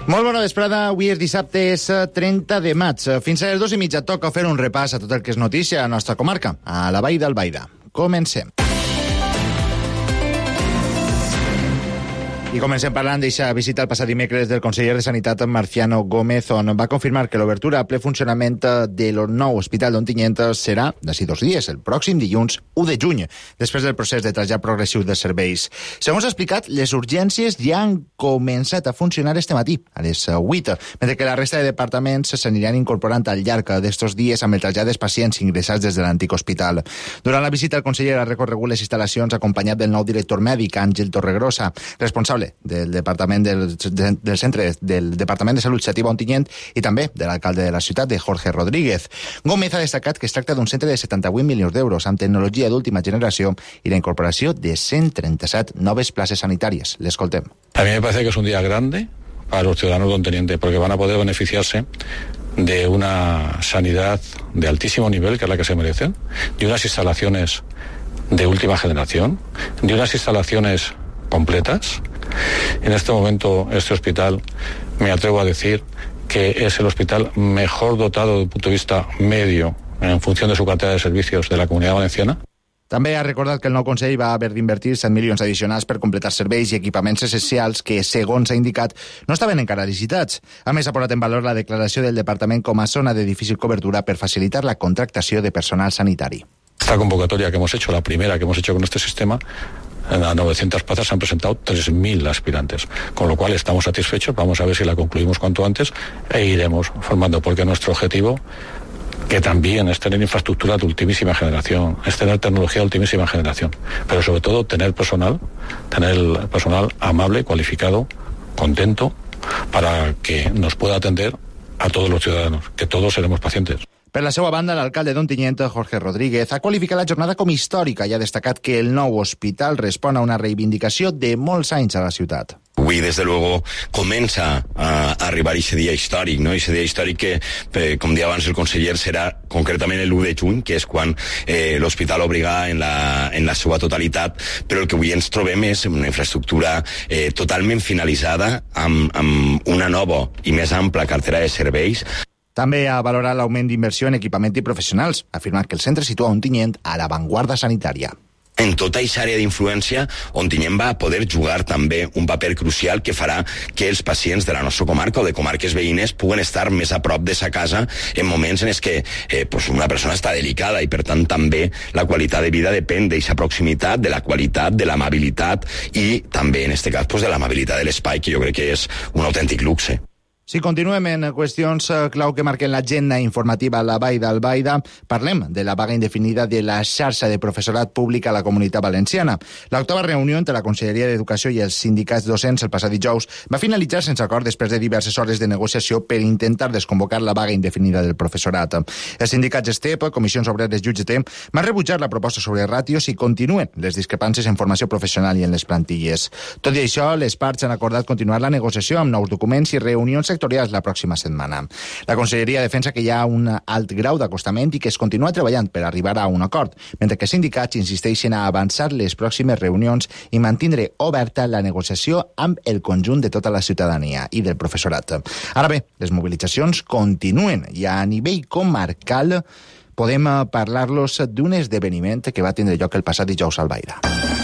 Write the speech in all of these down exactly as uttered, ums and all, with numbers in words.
Molt bona vesprada, avui és dissabte, és trenta de maig. Fins a les dues i mitja toca fer un repàs a tot el que és notícia a la nostra comarca, a la Vall d'Albaida. Comencem. I comencem parlant d'eixa visita al passat dimecres del conseller de Sanitat Marciano Gómez, on va confirmar que l'obertura a ple funcionament del nou hospital d'Ontinyent serà d'ací dos dies, el pròxim dilluns u de juny, després del procés de trasllat progressiu dels serveis. Segons ha explicat, les urgències ja han començat a funcionar este matí, a les vuit, mentre que la resta de departaments s'aniran incorporant al llarg d'estos dies amb el trasllat dels pacients ingressats des de l'antic hospital. Durant la visita, el conseller ha recorregut les instal·lacions acompanyat del nou director mèdic, Àngel Torregrosa, responsable del departament del, del centre del Departament de Salut Sativa Ontinyent i també de l'alcalde de la ciutat, de Jorge Rodríguez. Gómez ha destacat que es tracta d'un centre de setanta-vuit milions d'euros amb tecnologia d'última generació i la incorporació de cent trenta-set noves places sanitàries. L'escoltem. A mí me parece que es un día grande para los ciudadanos de Onteniente porque van a poder beneficiarse de una sanidad de altísimo nivel, que es la que se merecen, de unas instalaciones de última generación, de unas instalaciones completas. En este momento, este hospital, me atrevo a decir que es el hospital mejor dotado desde el punto de vista medio en función de su cartera de servicios de la Comunitat Valenciana. També ha recordat que el nou Consell va haver d'invertir set milions addicionals per completar serveis i equipaments essencials que, segons s'ha indicat, no estaven encara licitats. A més, ha posat en valor la declaració del departament com a zona de difícil cobertura per facilitar la contractació de personal sanitari. Esta convocatoria que hemos hecho, la primera que hemos hecho con este sistema, a novecientas plazas se han presentado tres mil aspirantes, con lo cual estamos satisfechos. Vamos a ver si la concluimos cuanto antes e iremos formando, porque nuestro objetivo, que también es tener infraestructura de ultimísima generación, es tener tecnología de ultimísima generación, pero sobre todo tener personal, tener personal amable, cualificado, contento, para que nos pueda atender a todos los ciudadanos, que todos seremos pacientes. Per la seva banda, l'alcalde d'Ontinyent, Jorge Rodríguez, ha qualificat la jornada com històrica i ha destacat que el nou hospital respon a una reivindicació de molts anys a la ciutat. Avui, des de luego, comença a arribar aquest dia històric, no? Aquest dia històric que, com deia abans el conseller, serà concretament l'u de juny, que és quan eh, l'hospital obriga en la, en la seva totalitat, però el que avui ens trobem és una infraestructura eh, totalment finalitzada, amb, amb una nova i més ampla cartera de serveis. També ha valorat l'augment d'inversió en equipament i professionals, afirmant que el centre situa Ontinyent a l'avantguarda sanitària. En tota aquesta àrea d'influència, Ontinyent va poder jugar també un paper crucial que farà que els pacients de la nostra comarca o de comarques veïnes puguen estar més a prop de sa casa en moments en els que eh, pues una persona està delicada i, per tant, també la qualitat de vida depèn d'aquesta proximitat, de la qualitat, de l'amabilitat i també, en aquest cas, pues, de l'amabilitat de l'espai, que jo crec que és un autèntic luxe. Si continuem en qüestions clau que marquen l'agenda informativa a la Vall d'Albaida, parlem de la vaga indefinida de la xarxa de professorat públic a la Comunitat Valenciana. L'octava reunió entre la Conselleria d'Educació i els sindicats docents el passat dijous va finalitzar sense acord després de diverses hores de negociació per intentar desconvocar la vaga indefinida del professorat. Els sindicats ESTEP, Comissions Obreres i U G T, van rebutjar la proposta sobre ràtios i continuen les discrepàncies en formació professional i en les plantilles. Tot i això, les parts han acordat continuar la negociació amb nous documents i reunions sectorials la pròxima setmana. La Conselleria defensa que hi ha un alt grau d'acostament i que es continua treballant per arribar a un acord, mentre que els sindicats insisteixen a avançar les pròximes reunions i mantindre oberta la negociació amb el conjunt de tota la ciutadania i del professorat. Ara bé, les mobilitzacions continuen i a nivell comarcal podem parlar-los d'un esdeveniment que va tindre lloc el passat dijous a Albaida.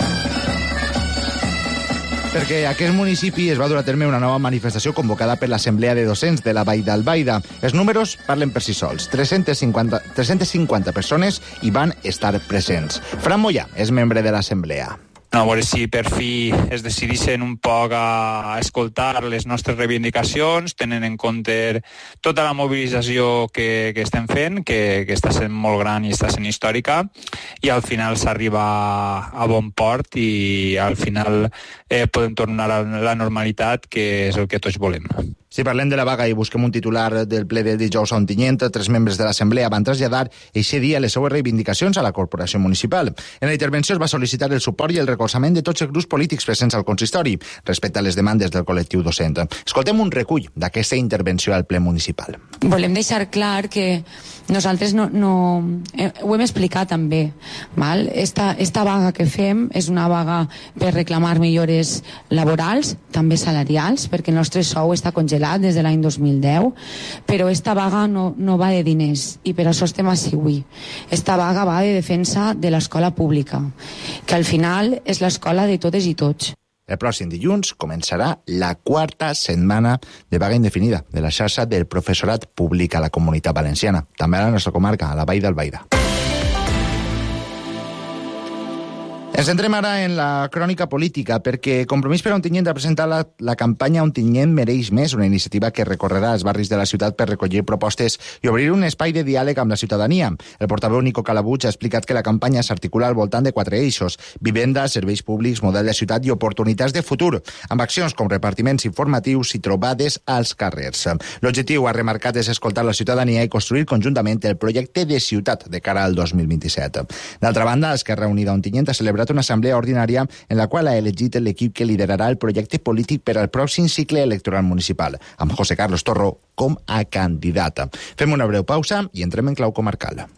Perquè a aquest municipi es va dur a terme una nova manifestació convocada per l'Assemblea de Docents de la Vall d'Albaida. Els números parlen per si sols. tres-centes cinquanta, tres-centes cinquanta persones hi van estar presents. Fran Mollà és membre de l'Assemblea. A veure si per fi es decidissin un poc a escoltar les nostres reivindicacions, tenint en compte tota la mobilització que, que estem fent, que, que està sent molt gran i està sent històrica, i al final s'arriba a bon port i al final eh, podem tornar a la normalitat, que és el que tots volem. Si parlem de la vaga i busquem un titular del ple de dijous a Ontinyent, tres membres de l'Assemblea van traslladar eixe dia les seues reivindicacions a la corporació municipal. En la intervenció es va sol·licitar el suport i el recolzament de tots els grups polítics presents al consistori respecte a les demandes del col·lectiu docent. Escoltem un recull d'aquesta intervenció al ple municipal. Volem deixar clar que nosaltres no, no eh, ho hem explicat també, val? Esta, esta vaga que fem és una vaga per reclamar millores laborals, també salarials, perquè el nostre sou està congelat parlat des de l'any dos mil deu, però esta vaga no, no va de diners, i per això estem així avui. Esta vaga va de defensa de l'escola pública, que al final és l'escola de totes i tots. El pròxim dilluns començarà la quarta setmana de vaga indefinida de la xarxa del professorat públic a la Comunitat Valenciana, també a la nostra comarca, a la Vall d'Albaida. Ens centrem ara en la crònica política, perquè Compromís per Ontinyent ha presentat la, la campanya Ontinyent mereix més, una iniciativa que recorrerà els barris de la ciutat per recollir propostes i obrir un espai de diàleg amb la ciutadania. El portaveu Nico Calabuig ha explicat que la campanya s'articula al voltant de quatre eixos: vivenda, serveis públics, model de ciutat i oportunitats de futur, amb accions com repartiments informatius i trobades als carrers. L'objectiu, ha remarcat, és escoltar la ciutadania i construir conjuntament el projecte de ciutat de cara al dos mil vint-i-set. D'altra banda, Esquerra Unida Ontinyent ha celebrat una assemblea ordinària en la qual ha elegit l'equip que liderarà el projecte polític per al pròxim cicle electoral municipal, amb José Carlos Torro com a candidata. Fem una breu pausa i entrem en clau comarcal.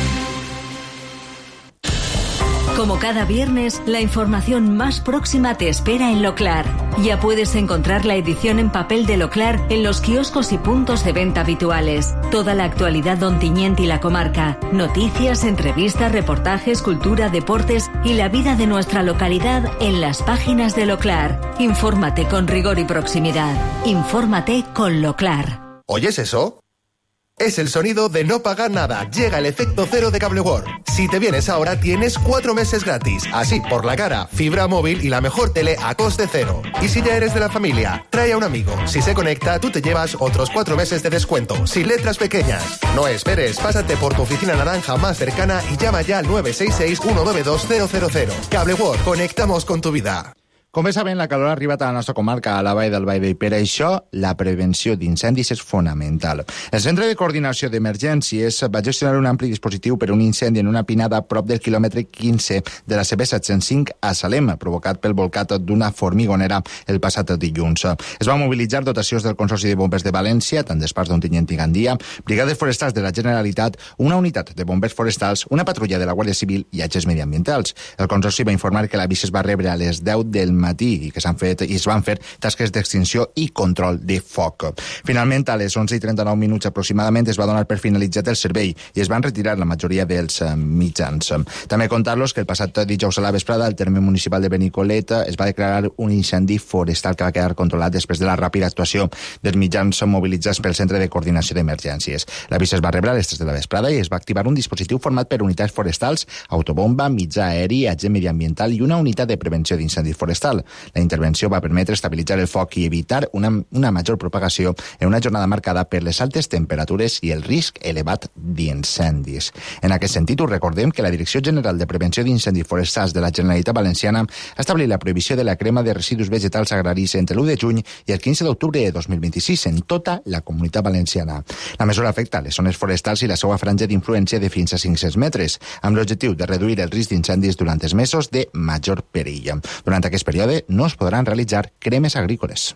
Como cada viernes, la información más próxima te espera en Loclar. Ya puedes encontrar la edición en papel de Loclar en los kioscos y puntos de venta habituales. Toda la actualidad de Ontinyent y la comarca. Noticias, entrevistas, reportajes, cultura, deportes y la vida de nuestra localidad en las páginas de Loclar. Infórmate con rigor y proximidad. Infórmate con Loclar. ¿Oyes eso? Es el sonido de no pagar nada. Llega el efecto cero de Cable World. Si te vienes ahora, tienes cuatro meses gratis. Así, por la cara, fibra móvil y la mejor tele a coste cero. Y si ya eres de la familia, trae a un amigo. Si se conecta, tú te llevas otros cuatro meses de descuento, sin letras pequeñas. No esperes, pásate por tu oficina naranja más cercana y llama ya al nueve seis seis uno nueve dos cero cero cero. Cable World, conectamos con tu vida. Com bé sabem, la calor ha arribat a la nostra comarca, a la Vall d'Albaida, i per això la prevenció d'incendis és fonamental. El Centre de Coordinació d'Emergències va gestionar un ampli dispositiu per un incendi en una pinada a prop del quilòmetre quinze de la C B set cents cinc a Salem, provocat pel volcat d'una formigonera el passat dilluns. Es va mobilitzar dotacions del Consorci de Bombers de València, tant d'Espars d'Ontinyent i Gandia, brigades forestals de la Generalitat, una unitat de bombers forestals, una patrulla de la Guàrdia Civil i agents mediambientals. El Consorci va informar que l'avís es va rebre a les deu del matí i que s'han fet i es van fer tasques d'extinció i control de foc. Finalment, a les onze i trenta-nou minuts aproximadament es va donar per finalitzat el servei i es van retirar la majoria dels mitjans. També contar-los que el passat dijous a la vesprada al terme municipal de Benicolet es va declarar un incendi forestal que va quedar controlat després de la ràpida actuació dels mitjans mobilitzats pel Centre de Coordinació d'Emergències. L'avís es va rebre a les tres de la vesprada i es va activar un dispositiu format per unitats forestals, autobomba, mitjà aeri, agent mediambiental i una unitat de prevenció d'incendis forestal. La intervenció va permetre estabilitzar el foc i evitar una, una major propagació en una jornada marcada per les altes temperatures i el risc elevat d'incendis. En aquest sentit, us recordem que la Direcció General de Prevenció d'Incendis Forestals de la Generalitat Valenciana ha establit la prohibició de la crema de residus vegetals agraris entre l'u de juny i el quinze d'octubre de dos mil vint-i-sis en tota la Comunitat Valenciana. La mesura afecta les zones forestals i la seva franja d'influència de fins a cinc-cents metres, amb l'objectiu de reduir el risc d'incendis durant els mesos de major perill. Durant aquest període no es podran realitzar cremes agrícoles.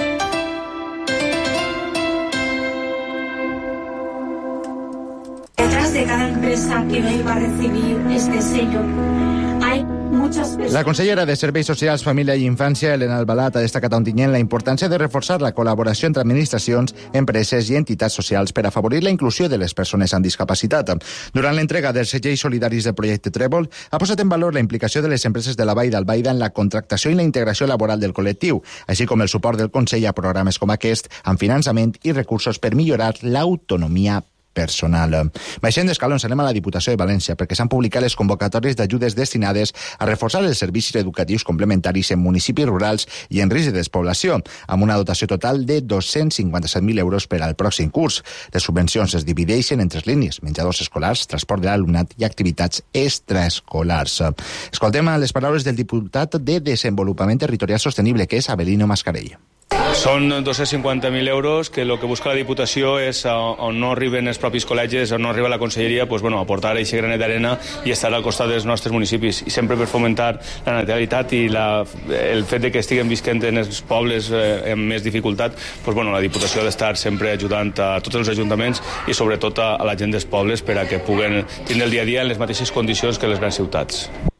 Detrás de cada empresa que no iba a recibir este sello hay muchas personas. La consellera de Serveis Socials, Família i Infància, Elena Albalat, ha destacat a Ontinyent la importància de reforçar la col·laboració entre administracions, empreses i entitats socials per afavorir la inclusió de les persones amb discapacitat. Durant l'entrega dels segells solidaris del projecte Trèvol, ha posat en valor la implicació de les empreses de la Vall d'Albaida en la contractació i la integració laboral del col·lectiu, així com el suport del Consell a programes com aquest, amb finançament i recursos per millorar l'autonomia personal. Baixem d'escalons, anem a la Diputació de València, perquè s'han publicat les convocatòries d'ajudes destinades a reforçar els servicis educatius complementaris en municipis rurals i en risc de despoblació, amb una dotació total de dos-cents cinquanta-set mil euros per al pròxim curs. Les subvencions es divideixen en tres línies: menjadors escolars, transport de l'alumnat i activitats extraescolars. Escoltem les paraules del diputat de Desenvolupament Territorial Sostenible, que és Avelino Mascarell. Són dos-cents cinquanta mil euros que el que busca la Diputació és on no arriben els propis col·legis, on no arriba la conselleria, pues, bueno, aportar aquest granet d'arena i estar al costat dels nostres municipis. I sempre per fomentar la natalitat i la, el fet de que estiguem visquent en els pobles eh, amb més dificultat, pues, bueno, la Diputació ha d'estar sempre ajudant a tots els ajuntaments i sobretot a, a la gent dels pobles per a que puguen tindre el dia a dia en les mateixes condicions que les grans ciutats.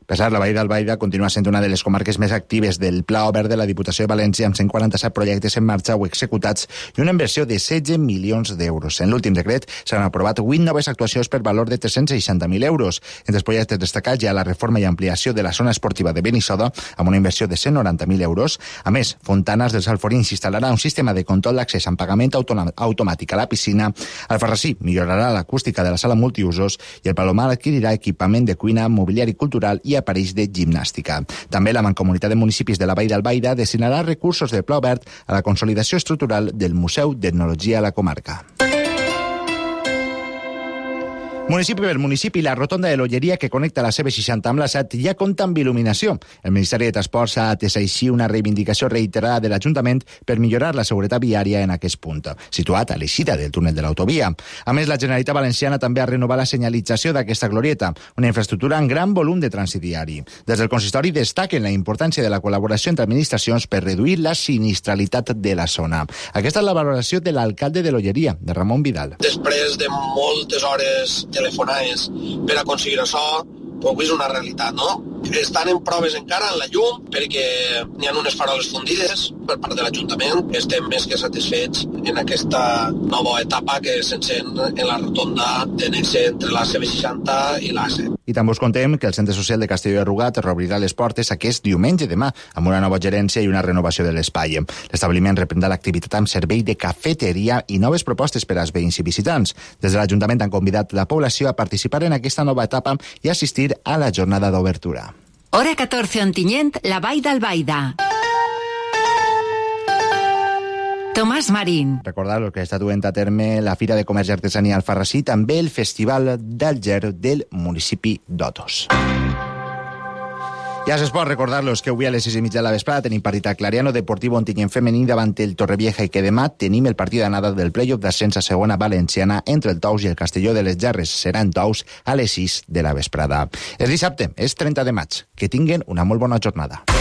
Per cert, la Vall d'Albaida continua sent una de les comarques més actives del Pla Obert de la Diputació de València, amb cent quaranta-set projectes en marxa o executats i una inversió de setze milions d'euros. En l'últim decret s'han aprovat vuit noves actuacions per valor de tres-cents seixanta mil euros. Entre els projectes destacats hi ha la reforma i ampliació de la zona esportiva de Benissoda, amb una inversió de cent noranta mil euros. A més, Fontanes dels Alforins instal·larà un sistema de control d'accés amb pagament automàtic a la piscina. Alfarrasí millorarà l'acústica de la sala multiusos i el Palomar adquirirà equipament de cuina, mobiliari cultural i aparells de gimnàstica. També la Mancomunitat de Municipis de la Vall d'Albaida destinarà recursos del Pla Obert a la consolidació estructural del Museu d'Etnologia a la comarca. Municipi per municipi, la rotonda de l'Olleria que connecta la C B seixanta amb la set ja compta amb il·luminació. El Ministeri de Transports ha atès així una reivindicació reiterada de l'Ajuntament per millorar la seguretat viària en aquest punt, situat a l'eixida del túnel de l'autovia. A més, la Generalitat Valenciana també ha renovat la senyalització d'aquesta glorieta, una infraestructura amb gran volum de trànsit diari. Des del consistori destaquen la importància de la col·laboració entre administracions per reduir la sinistralitat de la zona. Aquesta és la valoració de l'alcalde de l'Olleria, de Ramon Vidal. Després de moltes hores telefonades per aconseguir això, però és una realitat, no? Estan en proves encara en la llum perquè n'hi ha unes faroles fundides per part de l'Ajuntament. Estem més que satisfets en aquesta nova etapa que s'encén en la rotonda de nexe entre la C B seixanta i l'A set. I també us contem que el Centre Social de Castelló de Rugat reobrirà les portes aquest diumenge demà amb una nova gerència i una renovació de l'espai. L'establiment reprendrà l'activitat amb servei de cafeteria i noves propostes per als veïns i visitants. Des de l'Ajuntament han convidat la població a participar en aquesta nova etapa i assistir a la jornada d'obertura. Hora catorze Ontinyent, la Vall d'Albaida. Tomàs Marín. Recordar que està duent a terme la Fira de Comerç i Artesania Alfarrasí, també el Festival del Ger del municipi d'Otos. Ja es pot recordar-los que avui a les sis i mitja de la vesprada tenim partit a Clariano Deportivo Ontinyent femení davant el Torrevieja i que demà tenim el partit d'anada del play-off d'ascens a segona valenciana entre el Tous i el Castelló de les Gerres. Serà en Tous a les sis de la vesprada. És dissabte, és trenta de maig. Que tinguen una molt bona jornada.